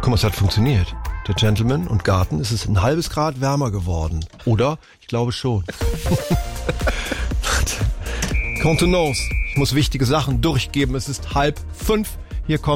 Guck mal, es hat funktioniert. Der Gentleman und Garten, ist es ein halbes Grad wärmer geworden. Oder? Ich glaube schon. Contenance. Ich muss wichtige Sachen durchgeben. Es ist 4:30. Hier kommt